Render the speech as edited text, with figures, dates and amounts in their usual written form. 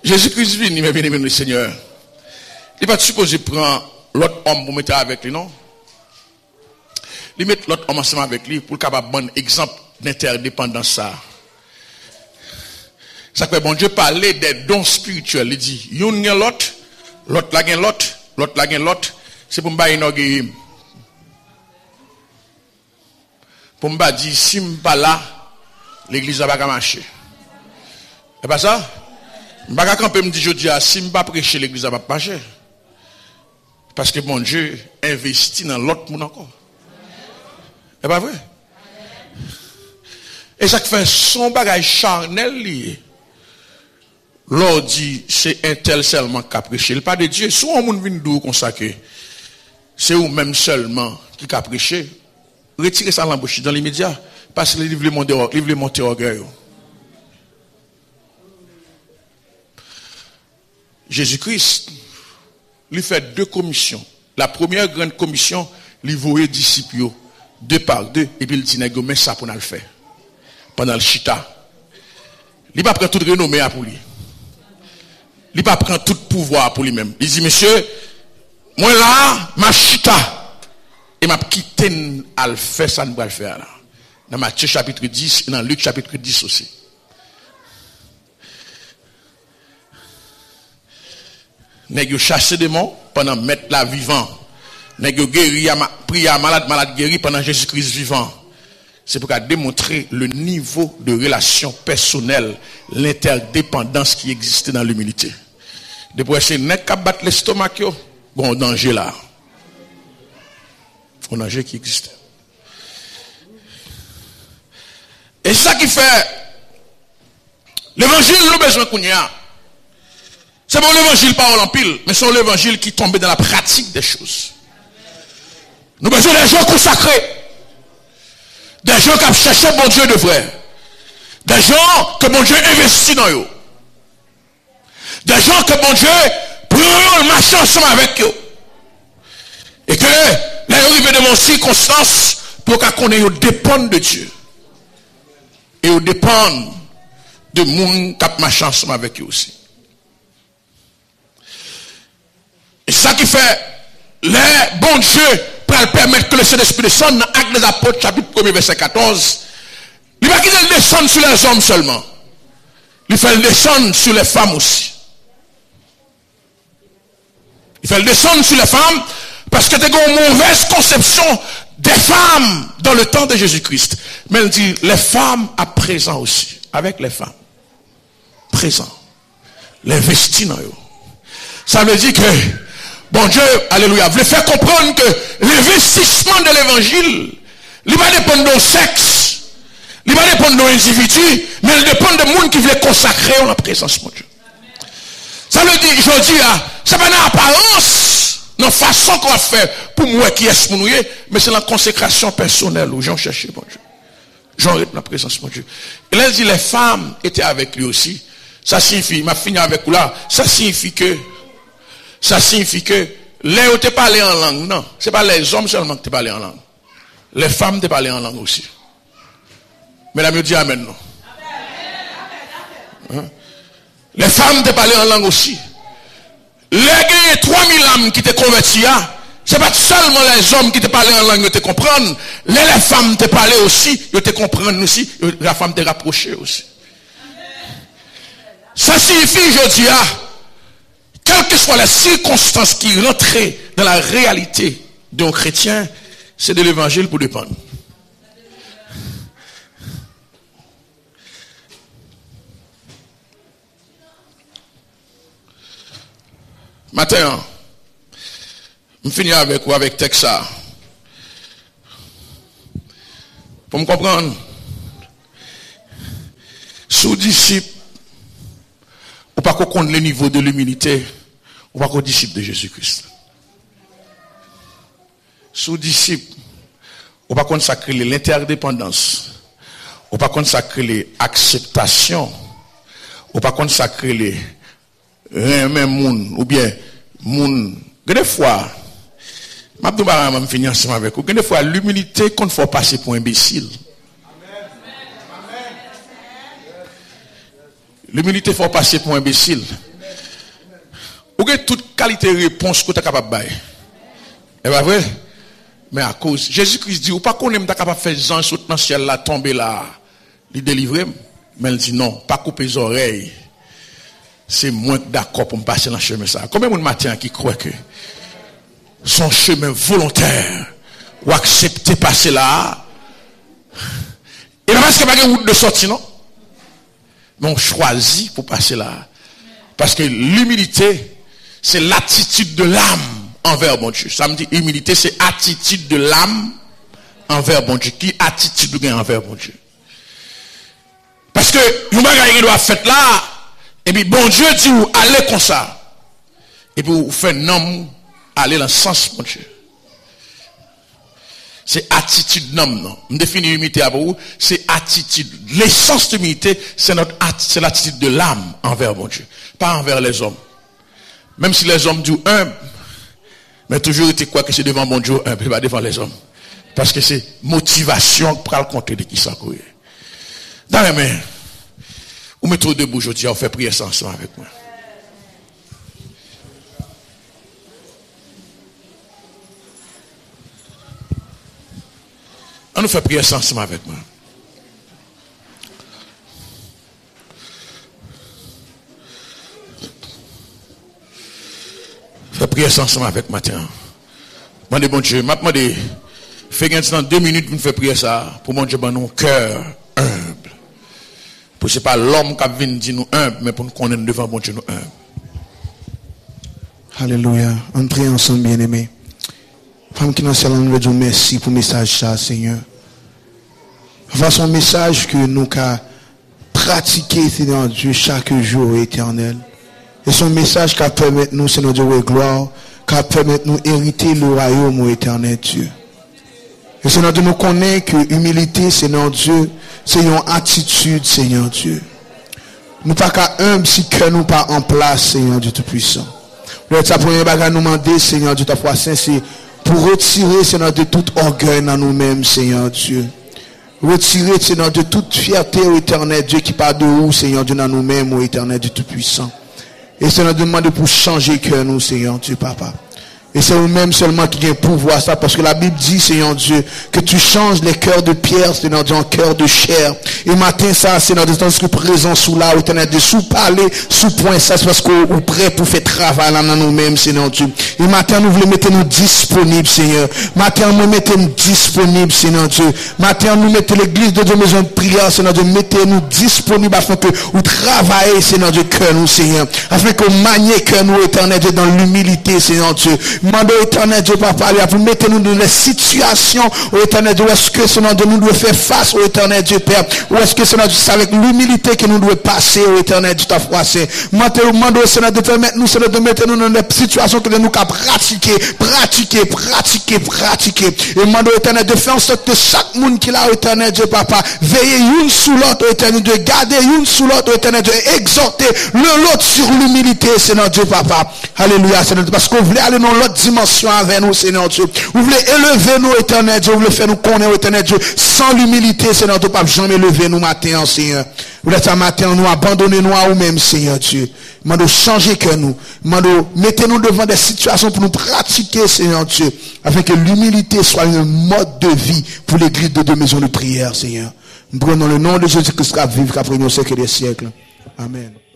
Jésus-Christ vient, mes bien-aimés, le Seigneur. Il n'est pas supposé prendre l'autre homme pour mettre avec lui, non? Il met l'autre homme ensemble avec lui pour capable bon exemple d'interdépendance ça. Ça fait bon Dieu parler des dons spirituels. Il dit, yon gen l'autre, l'autre la gen l'autre, l'autre la gen l'autre. C'est pour m'ba inaugurer. Pour m'ba dire, si m'pa là, l'église va pas marcher. C'est pas ça? M'ba camper me dit je dis, si m'pa prêcher, l'église va pas marcher. Parce que mon Dieu investit dans l'autre monde encore. C'est pas vrai? Et ça fait son bagage charnel lié. L'on dit, c'est un tel seulement qui a prêché. Le pas de Dieu, soit on vient d'où consacré, c'est ou même seulement qui a prêché. Retirez ça l'embauche dans les médias, parce que les livres monter orgueil. Jésus-Christ, lui fait deux commissions. La première grande commission, lui voyait disciples, deux par deux, et puis il dit, mais ça pour nous le faire. Pendant le chita. Il va prendre toute renommée pour lui. Il ne va pas prendre tout pouvoir pour lui-même. Il dit, monsieur, moi là, ma chita, et m'a quitté à le faire, ça ne va le faire là. Dans Matthieu chapitre 10, et dans Luc chapitre 10 aussi. Nèg yo chassé démons pendant mettre la vivant. Nèg yo guéri, prié à malade guéri pendant Jésus-Christ vivant. C'est pour démontrer le niveau de relation personnelle, l'interdépendance qui existait dans l'humilité. Depuis c'est nèg qui battre l'estomac yo, bon danger là. Un danger qui existe. Et ça qui fait l'évangile nous besoin qu'on y a. C'est bon l'évangile parole en pile, mais c'est l'évangile qui tombe dans la pratique des choses. Nous besoin des gens consacrés. Des gens qui cherchent bon Dieu de vrai. Des gens que bon Dieu investit dans eux. Des gens que bon Dieu prend marcher ensemble avec eux. Et que les arrivés de mon circonstance, pour qu'on ait dépendent de Dieu. Et ils dépendent de monde qui marche ensemble avec eux aussi. Et ça qui fait, les bons Dieu pour permettre que le Saint-Esprit descende dans Actes des Apôtres, chapitre 1, verset 14. Il va qu'il descende sur les hommes seulement. Il fait le descendre sur les femmes aussi. Il fait le descendre sur les femmes parce que tu as une mauvaise conception des femmes dans le temps de Jésus-Christ. Mais il dit les femmes à présent aussi, avec les femmes. Présent. Les vestis dans eux. Ça veut dire que bon Dieu, alléluia, voulait faire comprendre que l'investissement de l'évangile, il va dépendre de sexe, il va dépendre de l'individu, mais il dépend de monde qui veut consacrer en la présence de Dieu. Ça veut dire, je dis, c'est pas une apparence, une façon qu'on va faire pour moi qui est mon mais c'est la consécration personnelle où j'en cherche mon Dieu. J'en dans la présence de Dieu. Et là, il dit, les femmes étaient avec lui aussi. Ça signifie, m'a fini avec vous là, ça signifie que les autres te parlent en langue, non. Ce n'est pas les hommes seulement qui te parlent en langue. Les femmes te parlent en langue aussi. Mesdames, je dis amen, non. Hein? Les femmes te parlent en langue aussi. Les 3000 âmes qui te convertis, ce n'est pas seulement les hommes qui te parlent en langue, ils te comprennent. Les femmes te parlent aussi, ils te comprennent aussi. La femme te rapproche aussi. Ça signifie, je dis, quelles que soient les circonstances qui rentrent dans la réalité d'un chrétien, c'est de l'évangile pour dépendre. Matin, je finis avec vous, avec Texas. Pour me comprendre, sous disciple, ou pas qu'on compte le niveau de l'humilité, ou pas qu'on disciple de Jésus-Christ. Sous disciple, ou pas qu'on sacre l'interdépendance, ou pas qu'on sacre l'acceptation, ou pas qu'on sacre les même moun, ou bien moun. Des fois, je vais finir ensemble avec vous. Des fois, l'humilité qu'on faut passer pour imbécile. L'humilité faut passer pour imbécile. Ou que toute qualité de réponse que tu es capable de faire. C'est pas vrai? Mais à cause, Jésus-Christ dit, ou pas qu'on aime capable de faire Jean sauter dans le ciel là, tomber là, lui délivrer. Mais il dit non, pas couper les oreilles. C'est moins d'accord pour me passer dans le chemin ça. Combien de matin qui croit que son chemin volontaire ou accepter passer là, et parce qu'il n'y a pas de route de sortie, non? Mais on choisit pour passer là. Parce que l'humilité, c'est l'attitude de l'âme envers bon Dieu. Ça me dit, humilité, c'est attitude de l'âme envers bon Dieu. Qui attitude de envers bon Dieu? Parce que, vous m'avez doit faire là, et puis bon Dieu dit, vous allez comme ça. Et puis vous faites un homme aller dans le sens bon Dieu. C'est attitude d'homme, non. Je définis l'humilité à vous, c'est attitude. L'essence de l'humilité, c'est l'attitude de l'âme envers bon Dieu, pas envers les hommes. Même si les hommes disent humble, mais toujours été quoi que c'est devant bon Dieu humble, pas devant les hommes. Parce que c'est motivation pour le compter de qui ça couille. Dans les mains, vous mettez debout aujourd'hui, on fait prier ça ensemble avec moi. On nous fait prier ça ensemble avec moi. Fait prier ça ensemble avec moi. Demandez bon Dieu, m'a demandé, fais dans 2 minutes pour nous faire prier ça, pour mon Dieu, dans nos cœurs humbles. Pour ce n'est pas l'homme qui vient dire nous humbles, mais pour nous connaître devant bon Dieu nous humbles. Alléluia. On prie ensemble, bien-aimés. Femme qui nous salue, nous merci pour le message ça, Seigneur. Façon message que nous avons pratiqué, Seigneur Dieu, chaque jour éternel. Et son message qui permet nous, Seigneur Dieu, de gloire, qui permet nous hériter le royaume éternel Dieu. Et Seigneur Dieu, nous connaissons que l'humilité, Seigneur Dieu, c'est une attitude, Seigneur Dieu. Nous pas qu'à humble si que nous pas en place, Seigneur Dieu Tout-Puissant. La première bagarre nous demander, Seigneur Dieu, ta foi saint, c'est pour retirer, Seigneur, de tout orgueil dans nous-mêmes, Seigneur Dieu. Retirer, Seigneur, de toute fierté au éternel Dieu qui part de où, Seigneur Dieu, dans nous-mêmes, au éternel Dieu Tout-Puissant. Et Seigneur, demande pour changer cœur nous, Seigneur Dieu, Papa. Et c'est nous-mêmes seulement qui vient pouvoir ça, parce que la Bible dit, Seigneur Dieu, que tu changes les cœurs de pierre, Seigneur Dieu, en cœur de chair. Et matin, ça, Seigneur Dieu, dans ce présent sous là, éternel Dieu, sous parler, sous point, ça, c'est parce qu'on est prêt pour faire travail là dans nous-mêmes, Seigneur Dieu. Et matin, nous voulons mettre nous disponibles, Seigneur. Matin, nous mettons nous disponibles, Seigneur Dieu. Matin, nous mettons l'église de Dieu, maison de prière, Seigneur Dieu, mettez-nous disponibles afin que vous travaillez, Seigneur Dieu, cœur nous, Seigneur. Afin que vous maniez cœur nous, éternel Dieu, dans l'humilité, Seigneur Dieu. Mandez éternel Dieu, Papa, pour mettre nous dans les situations où éternel Dieu, est-ce que Seigneur Dieu nous doit faire face au éternel Dieu Père, ou est-ce que Seigneur Dieu, c'est avec l'humilité que nous devons passer au éternel Dieu, ta foi, c'est. Mandez Seigneur Dieu, permettre nous, Seigneur Dieu, mettre nous dans des situations que nous avons pratiquer. Et mandez éternel Dieu, faire en sorte que chaque monde qui l'a, éternel Dieu, Papa, veillez une sous l'autre, éternel Dieu, gardez une sous l'autre, éternel Dieu, exhortez l'autre sur l'humilité, Seigneur Dieu, Papa. Alléluia, Seigneur Dieu, parce qu'on voulait aller dans l'autre dimension avec nous, Seigneur Dieu. Vous voulez élever nous, éternel Dieu. Vous voulez faire nous connaître, éternel Dieu. Sans l'humilité, Seigneur Dieu, pas jamais lever nous matin, Seigneur. Vous voulez ce matin, nous abandonner nous à nous-mêmes, Seigneur Dieu. Mando changer que nous. Mando mettez-nous devant des situations pour nous pratiquer, Seigneur Dieu. Afin que l'humilité soit un mode de vie pour l'église de 2 maisons de prière, Seigneur. Nous prenons le nom de Jésus-Christ qui vive, qui a pris au siècle des siècles. Amen.